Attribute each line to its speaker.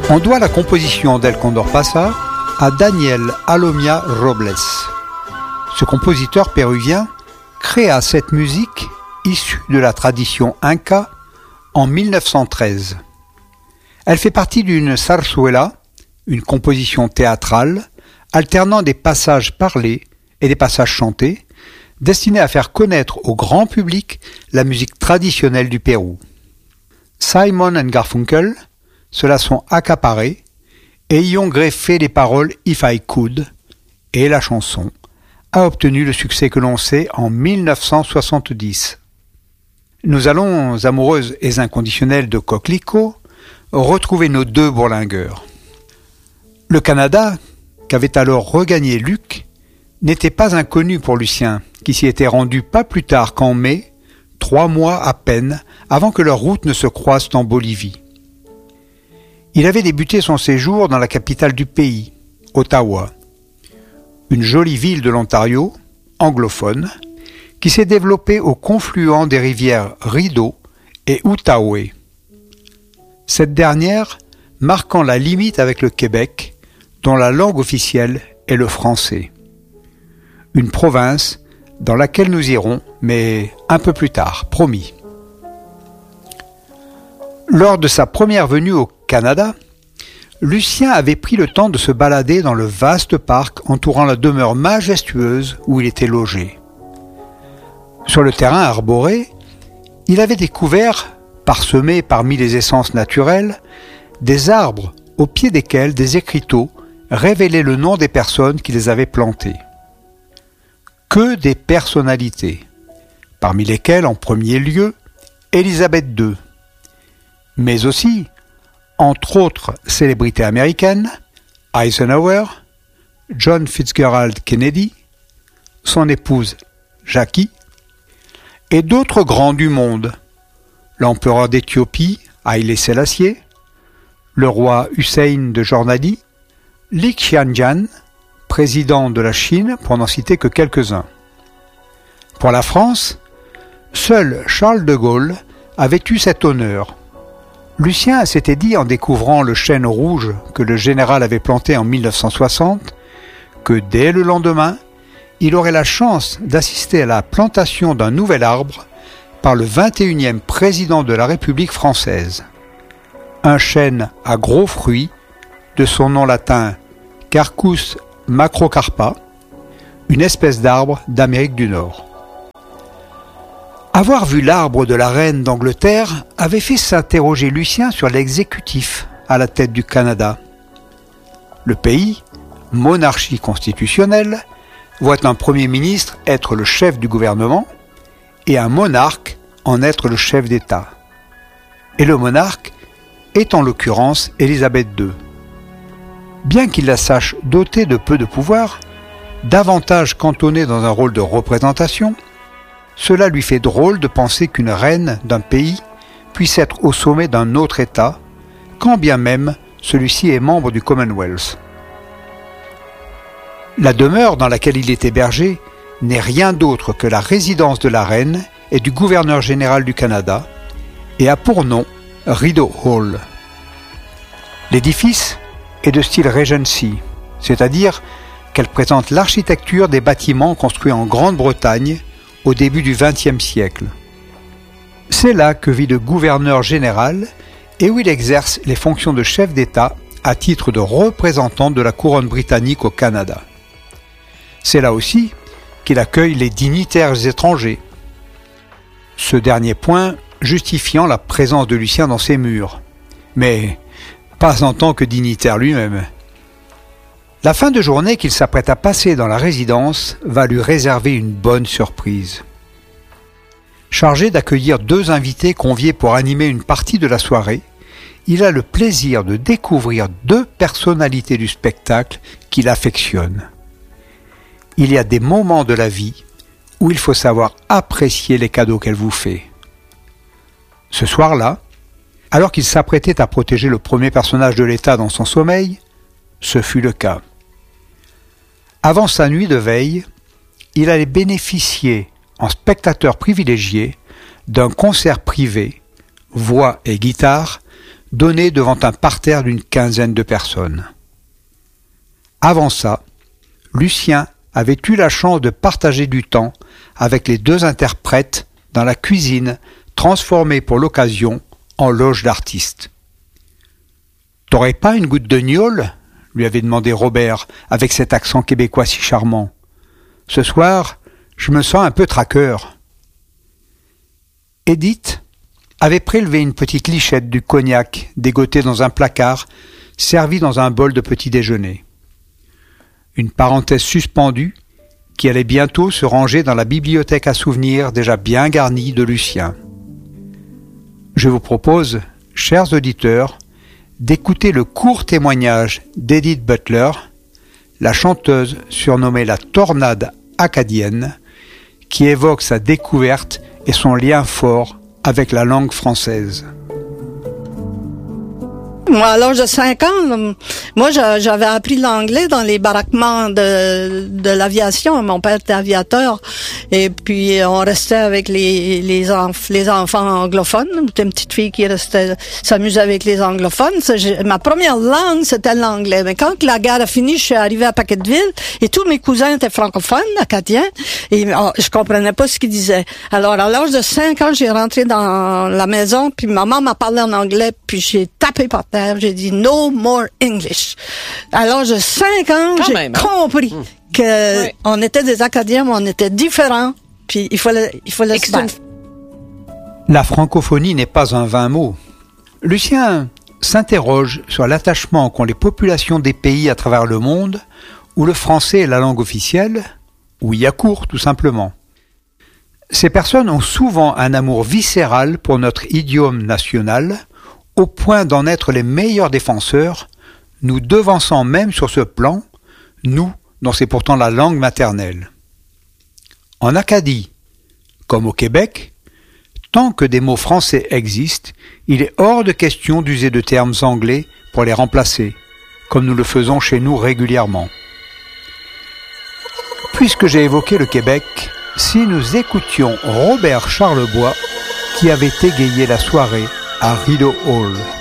Speaker 1: On doit la composition d'El Condor Pasa à Daniel Alomia Robles. Ce compositeur péruvien créa cette musique issue de la tradition inca en 1913. Elle fait partie d'une zarzuela, une composition théâtrale, alternant des passages parlés et des passages chantés, destinés à faire connaître au grand public la musique traditionnelle du Pérou. Simon and Garfunkel se la sont accaparés et y ont greffé les paroles « If I Could » et la chanson a obtenu le succès que l'on sait en 1970. Nous allons, amoureuses et inconditionnelles de Coquelicot, retrouver nos deux bourlingueurs. Le Canada, qu'avait alors regagné Luc, n'était pas inconnu pour Lucien, qui s'y était rendu pas plus tard qu'en mai, 3 mois à peine avant que leurs routes ne se croisent en Bolivie. Il avait débuté son séjour dans la capitale du pays, Ottawa, une jolie ville de l'Ontario, anglophone, qui s'est développée au confluent des rivières Rideau et Outaouais. Cette dernière marquant la limite avec le Québec, dont la langue officielle est le français. Une province dans laquelle nous irons, mais un peu plus tard, promis. Lors de sa première venue au Canada, Lucien avait pris le temps de se balader dans le vaste parc entourant la demeure majestueuse où il était logé. Sur le terrain arboré, il avait découvert, parsemés parmi les essences naturelles, des arbres au pied desquels des écriteaux révélaient le nom des personnes qui les avaient plantés. Que des personnalités, parmi lesquelles, en premier lieu, Élisabeth II, mais aussi, entre autres célébrités américaines, Eisenhower, John Fitzgerald Kennedy, son épouse Jackie, et d'autres grands du monde, l'empereur d'Éthiopie, Haïlé Sélassié, le roi Hussein de Jordanie, Li Qianjian, président de la Chine, pour n'en citer que quelques-uns. Pour la France, seul Charles de Gaulle avait eu cet honneur. Lucien s'était dit en découvrant le chêne rouge que le général avait planté en 1960 que dès le lendemain, il aurait la chance d'assister à la plantation d'un nouvel arbre par le 21e président de la République française. Un chêne à gros fruits, de son nom latin Quercus macrocarpa, une espèce d'arbre d'Amérique du Nord. Avoir vu l'arbre de la reine d'Angleterre avait fait s'interroger Lucien sur l'exécutif à la tête du Canada. Le pays, monarchie constitutionnelle, voit un premier ministre être le chef du gouvernement et un monarque en être le chef d'État. Et le monarque est en l'occurrence Élisabeth II. Bien qu'il la sache dotée de peu de pouvoir, davantage cantonnée dans un rôle de représentation, cela lui fait drôle de penser qu'une reine d'un pays puisse être au sommet d'un autre État, quand bien même celui-ci est membre du Commonwealth. La demeure dans laquelle il est hébergé n'est rien d'autre que la résidence de la reine et du gouverneur général du Canada, et a pour nom Rideau Hall. L'édifice est de style Regency, c'est-à-dire qu'elle présente l'architecture des bâtiments construits en Grande-Bretagne au début du XXe siècle. C'est là que vit le gouverneur général et où il exerce les fonctions de chef d'État à titre de représentant de la couronne britannique au Canada. C'est là aussi qu'il accueille les dignitaires étrangers. Ce dernier point justifiant la présence de Lucien dans ses murs, mais pas en tant que dignitaire lui-même. La fin de journée qu'il s'apprête à passer dans la résidence va lui réserver une bonne surprise. Chargé d'accueillir 2 invités conviés pour animer une partie de la soirée, il a le plaisir de découvrir 2 personnalités du spectacle qu'il affectionne. Il y a des moments de la vie où il faut savoir apprécier les cadeaux qu'elle vous fait. Ce soir-là, alors qu'il s'apprêtait à protéger le premier personnage de l'État dans son sommeil, ce fut le cas. Avant sa nuit de veille, il allait bénéficier, en spectateur privilégié, d'un concert privé, voix et guitare, donnée devant un parterre d'une quinzaine de personnes. Avant ça, Lucien avait eu la chance de partager du temps avec les deux interprètes dans la cuisine transformée pour l'occasion en loge d'artistes. « T'aurais pas une goutte de gnôle ?» lui avait demandé Robert avec cet accent québécois si charmant. « Ce soir, je me sens un peu traqueur. » Edith avait prélevé une petite lichette du cognac dégoté dans un placard, servi dans un bol de petit déjeuner. Une parenthèse suspendue qui allait bientôt se ranger dans la bibliothèque à souvenirs déjà bien garnie de Lucien. Je vous propose, chers auditeurs, d'écouter le court témoignage d'Edith Butler, la chanteuse surnommée la Tornade acadienne, qui évoque sa découverte et son lien fort avec la langue française.
Speaker 2: Moi, à l'âge de 5 ans, moi, j'avais appris l'anglais dans les baraquements de l'aviation. Mon père était aviateur. Et puis, on restait avec les enfants anglophones. J'étais une petite fille qui restait s'amuser avec les anglophones. Ma première langue, c'était l'anglais. Mais quand la guerre a fini, je suis arrivée à Paquetteville et tous mes cousins étaient francophones, acadiens. Et je comprenais pas ce qu'ils disaient. Alors, à l'âge de 5 ans, j'ai rentré dans la maison, puis maman m'a parlé en anglais, puis j'ai tapé par terre. J'ai dit « No more English ». À l'âge de 5 ans, j'ai compris que on était des Acadiens, mais on était différents, puis il fallait se battre.
Speaker 1: La francophonie n'est pas un vain mot. Lucien s'interroge sur l'attachement qu'ont les populations des pays à travers le monde où le français est la langue officielle, où il y a cours tout simplement. Ces personnes ont souvent un amour viscéral pour notre idiome national, au point d'en être les meilleurs défenseurs, nous devançant même sur ce plan, nous, dont c'est pourtant la langue maternelle. En Acadie, comme au Québec, tant que des mots français existent, il est hors de question d'user de termes anglais pour les remplacer, comme nous le faisons chez nous régulièrement. Puisque j'ai évoqué le Québec, si nous écoutions Robert Charlebois, qui avait égayé la soirée à Rideau Hall.